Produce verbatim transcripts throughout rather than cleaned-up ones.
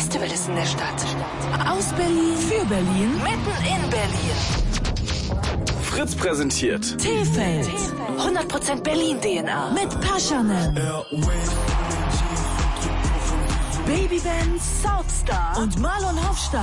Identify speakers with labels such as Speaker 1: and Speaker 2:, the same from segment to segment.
Speaker 1: Festival ist in der Stadt.
Speaker 2: Aus Berlin, für Berlin,
Speaker 1: mitten in Berlin.
Speaker 3: Fritz präsentiert
Speaker 2: T-Feld.
Speaker 1: hundert Prozent Berlin-D N A.
Speaker 2: Mit Paschanen. Babyband, Southstar und Marlon Hofstadt.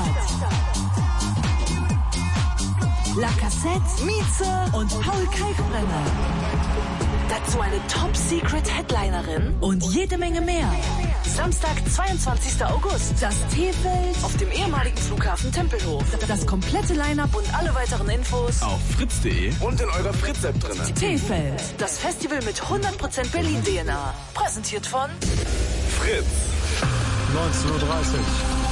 Speaker 2: La Cassette, Mieze und Paul Kalkbrenner.
Speaker 1: Dazu eine Top-Secret-Headlinerin.
Speaker 2: Und jede Menge mehr.
Speaker 1: Samstag, zweiundzwanzigster August.
Speaker 2: Das T-Feld
Speaker 1: Auf dem ehemaligen Flughafen Tempelhof.
Speaker 2: Das komplette Line-Up
Speaker 1: Und alle weiteren Infos
Speaker 3: auf fritz punkt de und in eurer Fritz-App drin.
Speaker 2: T-Feld.
Speaker 1: Das Festival mit hundert Prozent Berlin-D N A. Präsentiert von
Speaker 3: Fritz.
Speaker 4: neunzehn Uhr dreißig.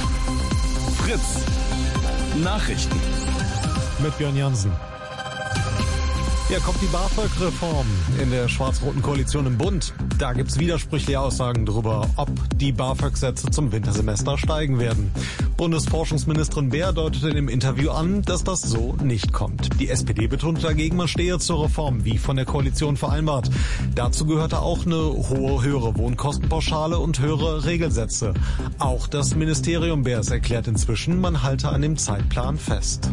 Speaker 3: Fritz. Nachrichten.
Speaker 4: Mit Björn Jansen. Ja, kommt die BAföG-Reform in der schwarz-roten Koalition im Bund. Da gibt's widersprüchliche Aussagen darüber, ob die BAföG-Sätze zum Wintersemester steigen werden. Bundesforschungsministerin Beer deutete in dem Interview an, dass das so nicht kommt. Die S P D betonte dagegen, man stehe zur Reform, wie von der Koalition vereinbart. Dazu gehörte auch eine hohe, höhere Wohnkostenpauschale und höhere Regelsätze. Auch das Ministerium Beers erklärt inzwischen, man halte an dem Zeitplan fest.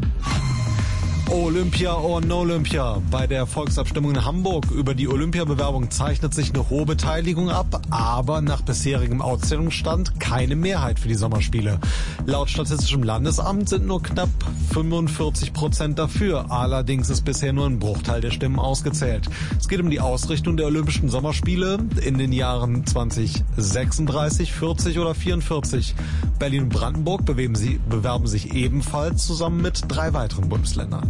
Speaker 4: Olympia or no Olympia. Bei der Volksabstimmung in Hamburg über die Olympiabewerbung zeichnet sich eine hohe Beteiligung ab, aber nach bisherigem Auszählungsstand keine Mehrheit für die Sommerspiele. Laut Statistischem Landesamt sind nur knapp fünfundvierzig Prozent dafür. Allerdings ist bisher nur ein Bruchteil der Stimmen ausgezählt. Es geht um die Ausrichtung der Olympischen Sommerspiele in den Jahren zwanzig sechsunddreißig, vierzig oder vierundvierzig. Berlin und Brandenburg bewerben, sie, bewerben sich ebenfalls zusammen mit drei weiteren Bundesländern.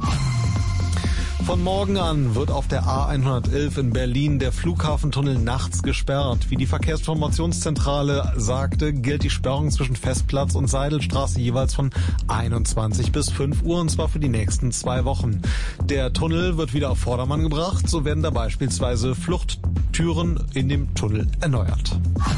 Speaker 4: Von morgen an wird auf der A hundertelf in Berlin der Flughafentunnel nachts gesperrt. Wie die Verkehrsinformationszentrale sagte, gilt die Sperrung zwischen Festplatz und Seidelstraße jeweils von einundzwanzig bis fünf Uhr, und zwar für die nächsten zwei Wochen. Der Tunnel wird wieder auf Vordermann gebracht, so werden da beispielsweise Fluchttüren in dem Tunnel erneuert.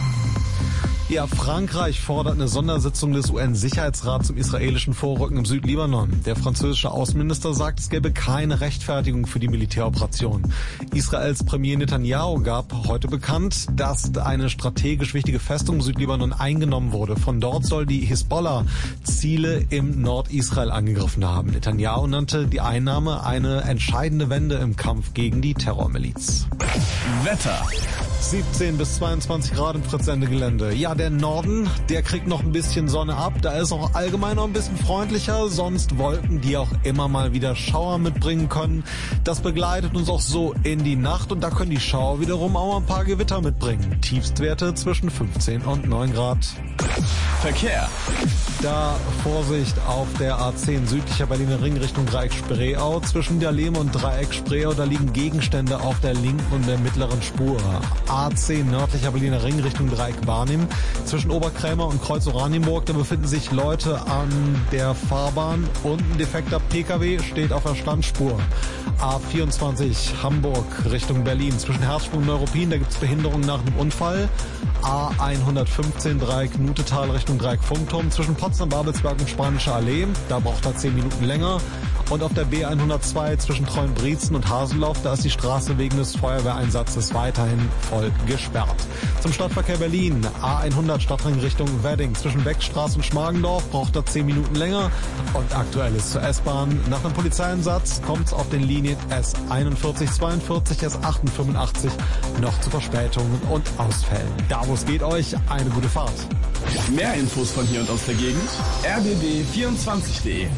Speaker 4: Ja, Frankreich fordert eine Sondersitzung des U N-Sicherheitsrats zum israelischen Vorrücken im Südlibanon. Der französische Außenminister sagt, es gäbe keine Rechtfertigung für die Militäroperation. Israels Premier Netanyahu gab heute bekannt, dass eine strategisch wichtige Festung im Südlibanon eingenommen wurde. Von dort soll die Hisbollah Ziele im Nordisrael angegriffen haben. Netanyahu nannte die Einnahme eine entscheidende Wende im Kampf gegen die Terrormiliz.
Speaker 3: Wetter.
Speaker 4: siebzehn bis zweiundzwanzig Grad im Fritz-Sende-Gelände. Ja, der Norden, der kriegt noch ein bisschen Sonne ab. Da ist auch allgemein noch ein bisschen freundlicher. Sonst Wolken, die auch immer mal wieder Schauer mitbringen können. Das begleitet uns auch so in die Nacht. Und da können die Schauer wiederum auch mal ein paar Gewitter mitbringen. Tiefstwerte zwischen fünfzehn und neun Grad.
Speaker 3: Verkehr.
Speaker 4: Da Vorsicht auf der A zehn südlicher Berliner Ring Richtung Dreieck Spreeau. Zwischen der Lehme und Dreieck Spreeau, da liegen Gegenstände auf der linken und der mittleren Spur. A zehn nördlicher Berliner Ring Richtung Dreieck Barnim. Zwischen Oberkrämer und Kreuz Oranienburg, da befinden sich Leute an der Fahrbahn und ein defekter P K W steht auf der Standspur. A vierundzwanzig Hamburg Richtung Berlin. Zwischen Herzsprung und Neuruppin, da gibt es Behinderungen nach einem Unfall. A hundertfünfzehn Dreieck Nutetal Richtung Dreieck Funkturm. Zwischen Potsdam, Babelsberg und Spanische Allee, da braucht er zehn Minuten länger. Und auf der B hundertzwei zwischen Treuenbrietzen und Haseloff, da ist die Straße wegen des Feuerwehreinsatzes weiterhin voll gesperrt. Zum Stadtverkehr Berlin, A hundert Stadtring Richtung Wedding. Zwischen Beckstraße und Schmargendorf braucht er zehn Minuten länger. Und aktuell ist zur S-Bahn. Nach einem Polizeieinsatz kommt es auf den Linien S einundvierzig zweiundvierzig, S achtundfünfundachtzig noch zu Verspätungen und Ausfällen. Da wo es geht euch, eine gute Fahrt.
Speaker 3: Mehr Infos von hier und aus der Gegend, r b b vierundzwanzig punkt de.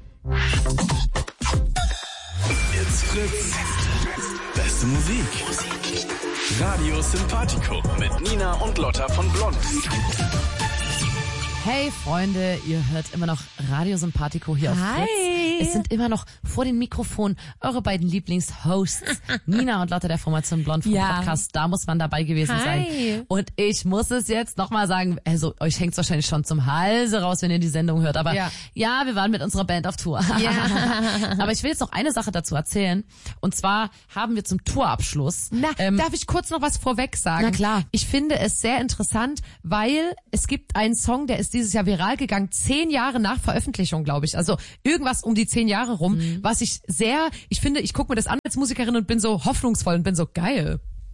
Speaker 3: It's Fritz. Beste Musik. Radio Sympathico mit Nina und Lotta von Blond.
Speaker 5: Hey Freunde, ihr hört immer noch Radio Sympathico hier auf
Speaker 6: Hi.
Speaker 5: Fritz. Es sind immer noch vor den Mikrofonen eure beiden Lieblingshosts, Nina und Lotta der Formation Blond vom
Speaker 6: Ja.
Speaker 5: Podcast. Da muss man dabei gewesen
Speaker 6: Hi.
Speaker 5: sein. Und ich muss es jetzt nochmal sagen, also euch hängt's wahrscheinlich schon zum Halse raus, wenn ihr die Sendung hört. Aber ja,
Speaker 6: Ja.
Speaker 5: wir waren mit unserer Band auf Tour.
Speaker 6: Ja.
Speaker 5: Aber ich will jetzt noch eine Sache dazu erzählen. Und zwar haben wir zum Tourabschluss...
Speaker 6: Na,
Speaker 5: ähm,
Speaker 6: darf ich kurz noch was vorweg sagen?
Speaker 5: Na klar.
Speaker 6: Ich finde es sehr interessant, weil es gibt einen Song, der ist dieses Jahr viral gegangen, zehn Jahre nach Veröffentlichung, glaube ich. Also irgendwas um die zehn Jahre rum,
Speaker 5: Mhm.
Speaker 6: was ich sehr, ich finde, ich gucke mir das an als Musikerin und bin so hoffnungsvoll und bin so geil.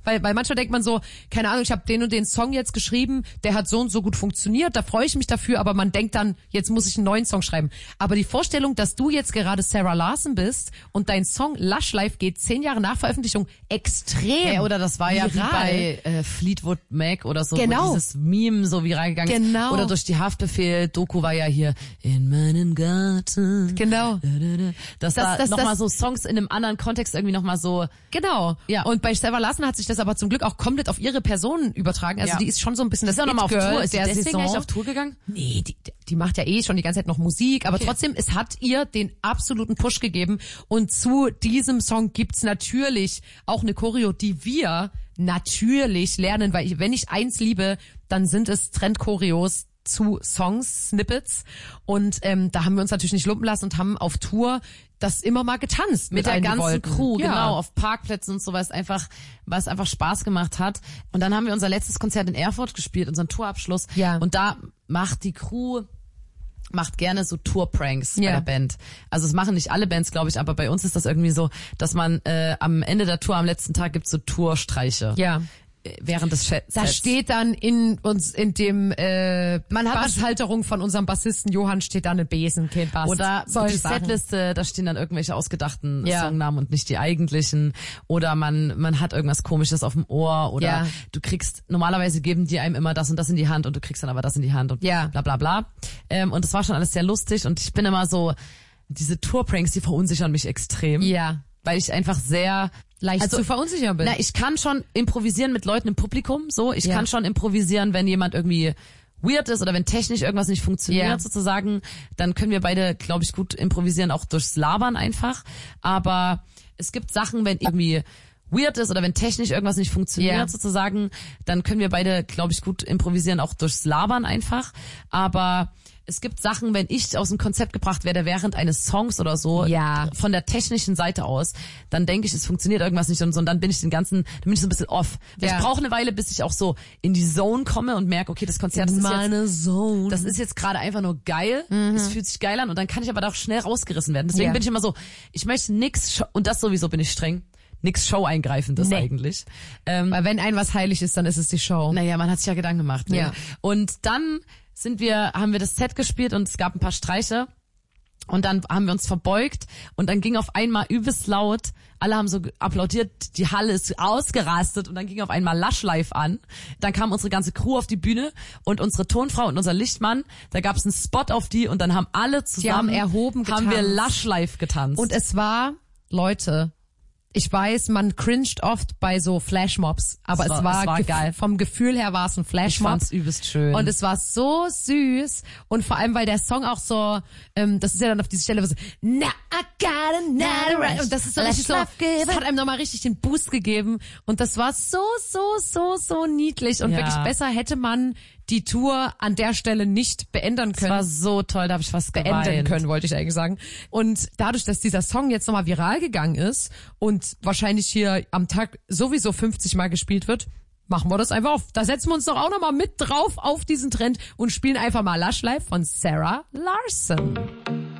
Speaker 6: weil, weil manchmal denkt man so, keine Ahnung, ich habe den und den Song jetzt geschrieben, der hat so und so gut funktioniert, da freue ich mich dafür, aber man denkt dann, jetzt muss ich einen neuen Song schreiben. Aber die Vorstellung, dass du jetzt gerade Sarah Larson bist und dein Song Lush Life geht zehn Jahre nach Veröffentlichung extrem
Speaker 5: Ja, oder das war ja wie
Speaker 6: viral.
Speaker 5: bei äh, Fleetwood Mac oder so,
Speaker 6: Genau.
Speaker 5: wo dieses Meme so viral gegangen ist.
Speaker 6: Genau.
Speaker 5: Oder durch die Haftbefehl-Doku war ja hier in meinem Garten.
Speaker 6: Genau.
Speaker 5: Dass
Speaker 6: Das-
Speaker 5: da
Speaker 6: das-
Speaker 5: nochmal
Speaker 6: das-
Speaker 5: so Songs in einem anderen Kontext irgendwie nochmal so...
Speaker 6: Genau.
Speaker 5: Ja.
Speaker 6: Und bei Sarah Larson hat sich das aber zum Glück auch komplett auf ihre Person übertragen. Also
Speaker 5: Ja.
Speaker 6: die ist schon so ein bisschen das
Speaker 5: Ist ja nochmal auf
Speaker 6: It-Girl
Speaker 5: Tour. Ist die
Speaker 6: der
Speaker 5: deswegen
Speaker 6: Saison.
Speaker 5: eigentlich auf Tour gegangen?
Speaker 6: Nee, die, die macht ja eh schon die ganze Zeit noch Musik, aber
Speaker 5: Okay.
Speaker 6: trotzdem, es hat ihr den absoluten Push gegeben. Und zu diesem Song gibt's natürlich auch eine Choreo, die wir natürlich lernen, weil ich, wenn ich eins liebe, dann sind es Trend-Choreos zu Songs, Snippets. Und ähm, da haben wir uns natürlich nicht lumpen lassen und haben auf Tour das immer mal getanzt mit,
Speaker 5: Mit der
Speaker 6: allen, die
Speaker 5: ganzen
Speaker 6: wollten.
Speaker 5: Crew,
Speaker 6: Ja.
Speaker 5: genau, auf Parkplätzen und so, weil es einfach, weil es einfach Spaß gemacht hat. Und dann haben wir unser letztes Konzert in Erfurt gespielt, unseren Tourabschluss.
Speaker 6: Ja.
Speaker 5: Und da macht die Crew macht gerne so Tour-Pranks
Speaker 6: Ja.
Speaker 5: bei der Band. Also es machen nicht alle Bands, glaube ich, aber bei uns ist das irgendwie so, dass man äh, am Ende der Tour, am letzten Tag gibt's so Tourstreiche.
Speaker 6: Ja.
Speaker 5: Während des Sets.
Speaker 6: Da steht dann in uns in dem äh,
Speaker 5: Man hat
Speaker 6: Basshalterung von unserem Bassisten Johann steht da eine Besen, kein Bass.
Speaker 5: Oder
Speaker 6: Solche
Speaker 5: die
Speaker 6: Sachen.
Speaker 5: Setliste, da stehen dann irgendwelche ausgedachten
Speaker 6: Ja.
Speaker 5: Songnamen und nicht die eigentlichen. Oder man man hat irgendwas Komisches auf dem Ohr. Oder
Speaker 6: Ja.
Speaker 5: du kriegst, normalerweise geben die einem immer das und das in die Hand und du kriegst dann aber das in die Hand und
Speaker 6: Ja.
Speaker 5: bla bla bla. Ähm, und das war schon alles sehr lustig und ich bin immer so, diese Tour-Pranks, die verunsichern mich extrem.
Speaker 6: Ja.
Speaker 5: Weil ich einfach sehr...
Speaker 6: Leicht
Speaker 5: Also,
Speaker 6: zu verunsichern bin.
Speaker 5: Na, ich kann schon improvisieren mit Leuten im Publikum, so. Ich
Speaker 6: Ja.
Speaker 5: kann schon improvisieren, wenn jemand irgendwie weird ist oder wenn technisch irgendwas nicht funktioniert,
Speaker 6: Ja.
Speaker 5: sozusagen. Dann können wir beide, glaube ich, gut improvisieren, auch durchs Labern einfach. Aber es gibt Sachen, wenn irgendwie weird ist oder wenn technisch irgendwas nicht funktioniert,
Speaker 6: Ja.
Speaker 5: sozusagen, dann können wir beide, glaube ich, gut improvisieren, auch durchs Labern einfach. Aber es gibt Sachen, wenn ich aus dem Konzept gebracht werde während eines Songs oder so,
Speaker 6: Ja.
Speaker 5: von der technischen Seite aus, dann denke ich, es funktioniert irgendwas nicht und so, und dann bin ich den ganzen, dann bin ich so ein bisschen off.
Speaker 6: Ja.
Speaker 5: Ich brauche eine Weile, bis ich auch so in die Zone komme und merke, okay, das Konzert das ist jetzt,
Speaker 6: Zone.
Speaker 5: das ist jetzt gerade einfach nur geil, es fühlt sich geil an und dann kann ich aber da auch schnell rausgerissen werden. Deswegen
Speaker 6: Ja.
Speaker 5: bin ich immer so, ich möchte nix, Show- und das sowieso bin ich streng, nix Show-eingreifendes
Speaker 6: Nee.
Speaker 5: eigentlich. Ähm,
Speaker 6: Weil wenn ein was heilig ist, dann ist es die Show.
Speaker 5: naja, man hat sich ja Gedanken gemacht. Ne?
Speaker 6: Ja.
Speaker 5: Und dann sind wir, haben wir das Set gespielt und es gab ein paar Streiche. Und dann haben wir uns verbeugt und dann ging auf einmal übelst laut, alle haben so applaudiert, die Halle ist ausgerastet und dann ging auf einmal Lush Life an. Dann kam unsere ganze Crew auf die Bühne und unsere Tonfrau und unser Lichtmann, da gab es einen Spot auf die und dann haben alle zusammen,
Speaker 6: haben erhoben
Speaker 5: haben wir
Speaker 6: getanzt.
Speaker 5: Lush Life getanzt.
Speaker 6: Und es war, Leute, ich weiß, man cringed oft bei so Flashmobs, aber
Speaker 5: Es
Speaker 6: es
Speaker 5: war-
Speaker 6: war,
Speaker 5: es war
Speaker 6: gef-
Speaker 5: geil.
Speaker 6: vom Gefühl her war es ein
Speaker 5: ich
Speaker 6: Flashmob.
Speaker 5: fand's übelst schön.
Speaker 6: Und es war so süß und vor allem, weil der Song auch so, ähm, das ist ja dann auf diese Stelle, wo so, na, I got another rush. Und das ist so
Speaker 5: Let's
Speaker 6: richtig so,
Speaker 5: love give
Speaker 6: das hat einem nochmal richtig den Boost gegeben und das war so, so, so, so niedlich und
Speaker 5: Ja.
Speaker 6: wirklich besser hätte man die Tour an der Stelle nicht beenden
Speaker 5: es
Speaker 6: können.
Speaker 5: war so toll, da habe ich fast
Speaker 6: beenden
Speaker 5: geweint.
Speaker 6: können, wollte ich eigentlich sagen. Und dadurch, dass dieser Song jetzt nochmal viral gegangen ist und wahrscheinlich hier am Tag sowieso fünfzig Mal gespielt wird, machen wir das einfach auf. Da setzen wir uns doch auch nochmal mit drauf auf diesen Trend und spielen einfach mal Lush Life von Sarah Larson.